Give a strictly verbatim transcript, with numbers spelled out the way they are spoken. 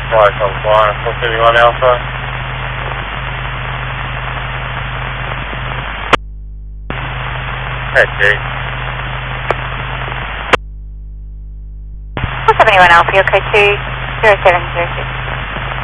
Flight on flying, four seventy-one Alpha. Head G. four seventy-one Alpha, okay, two zero seven zero six.